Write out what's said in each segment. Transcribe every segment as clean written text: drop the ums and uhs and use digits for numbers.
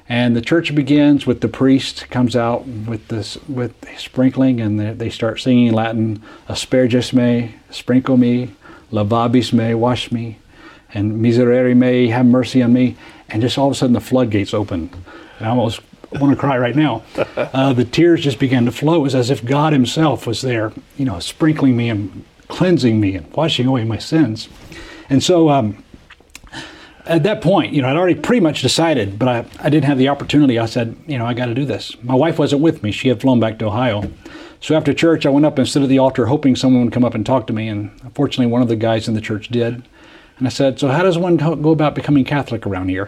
And the church begins with the priest comes out with sprinkling, and they start singing in Latin, asperges me, sprinkle me, lavabis me, wash me, and miserere me, have mercy on me. And just all of a sudden the floodgates open. And I almost want to cry right now. The tears just began to flow. It was as if God himself was there, sprinkling me and cleansing me and washing away my sins. And so at that point, I'd already pretty much decided, but I didn't have the opportunity. I said, I got to do this. My wife wasn't with me. She had flown back to Ohio. So after church, I went up and stood at the altar hoping someone would come up and talk to me. And unfortunately, one of the guys in the church did. And I said, so how does one go about becoming Catholic around here?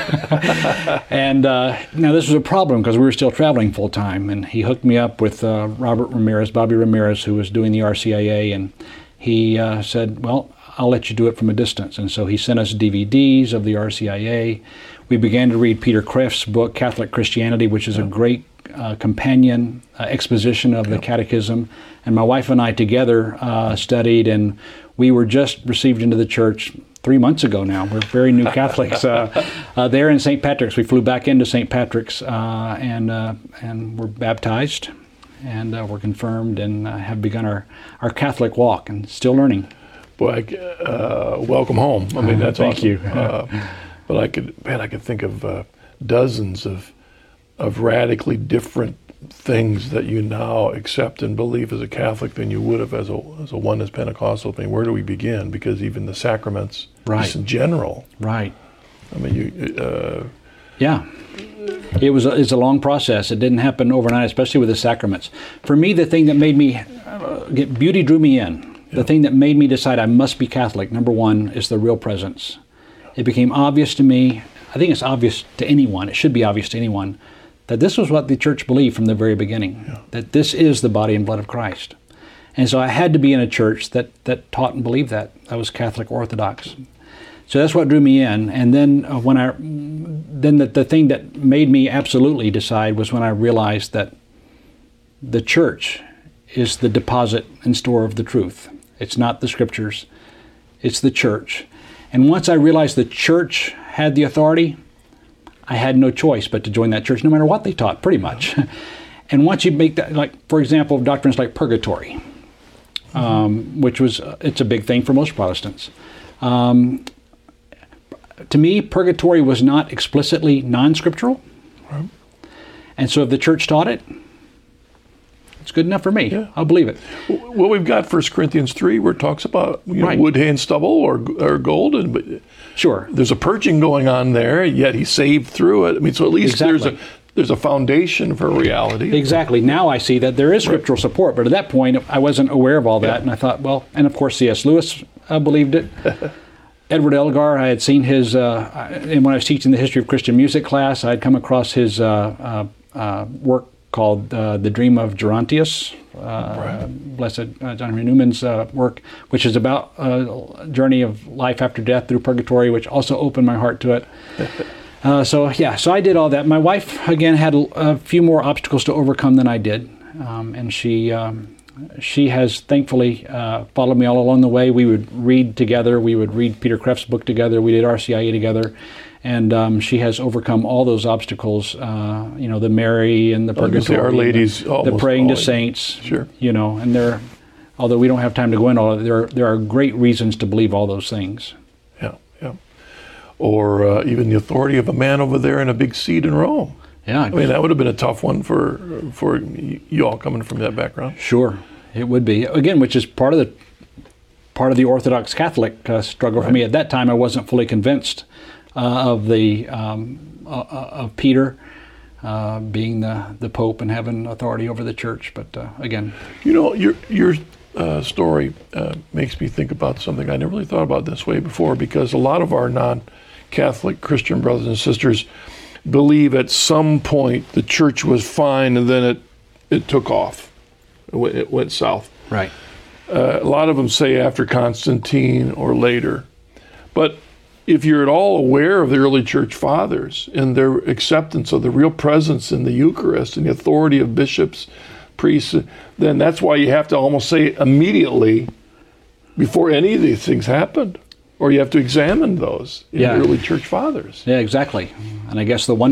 And now this was a problem because we were still traveling full time. And he hooked me up with Bobby Ramirez, who was doing the RCIA. And he said, well, I'll let you do it from a distance. And so he sent us DVDs of the RCIA. We began to read Peter Kreeft's book, Catholic Christianity, which is a great companion exposition of the Catechism. And my wife and I together studied, and we were just received into the church 3 months ago now. We're very new Catholics there in St. Patrick's. We flew back into St. Patrick's and were baptized, and we're confirmed and have begun our Catholic walk and still learning. Boy, welcome home. I mean, that's thank awesome. you. But I could think of dozens of radically different things that you now accept and believe as a Catholic than you would have as a Oneness Pentecostal. I mean, where do we begin? Because even the sacraments, just in general. Right. I mean, yeah. It's a long process. It didn't happen overnight, especially with the sacraments. For me, the thing that made me, beauty drew me in. The thing that made me decide I must be Catholic, number one, is the real presence. It became obvious to me, I think it's obvious to anyone, it should be obvious to anyone, that this was what the church believed from the very beginning, that this is the body and blood of Christ. And so I had to be in a church that taught and believed that. I was Catholic Orthodox. So that's what drew me in. And then the thing that made me absolutely decide was when I realized that the church is the deposit and store of the truth. It's not the scriptures, it's the church. And once I realized the church had the authority, I had no choice but to join that church, no matter what they taught, pretty much. And once you make that, like, for example, doctrines like purgatory, which it's a big thing for most Protestants. To me, purgatory was not explicitly non-scriptural. Right. And so if the church taught it, it's good enough for me. Yeah. I'll believe it. Well, we've got 1 Corinthians 3 where it talks about wood, hay, and stubble or gold. But sure. There's a purging going on there, yet he saved through it. I mean, so at least there's a foundation for reality. Exactly. Now I see that there is scriptural support, but at that point I wasn't aware of all that, and I thought, well, and of course C.S. Lewis believed it. Edward Elgar, I had seen his, and when I was teaching the history of Christian music class, I had come across his work called The Dream of Gerontius, Blessed John Henry Newman's work, which is about a journey of life after death through purgatory, which also opened my heart to it. So I did all that. My wife, again, had a few more obstacles to overcome than I did, and she has thankfully followed me all along the way. We would read together. We would read Peter Kreeft's book together. We did RCIA together. And she has overcome all those obstacles, the Mary and the purgatory, Our Lady's the praying to saints, sure. And although we don't have time to go into all of it, there are great reasons to believe all those things. Yeah. Or even the authority of a man over there in a big seat in Rome. Yeah. I mean, that would have been a tough one for you all coming from that background. Sure, it would be. Again, which is part of the Orthodox Catholic struggle for me. At that time, I wasn't fully convinced of Peter being the Pope and having authority over the church. But again, your story makes me think about something I never really thought about this way before, because a lot of our non-Catholic Christian brothers and sisters believe at some point the church was fine and then it took off. It went south. Right. A lot of them say after Constantine or later. But if you're at all aware of the early church fathers and their acceptance of the real presence in the Eucharist and the authority of bishops, priests, then that's why you have to almost say immediately before any of these things happened, or you have to examine those in the early church fathers. Yeah, exactly. And I guess the one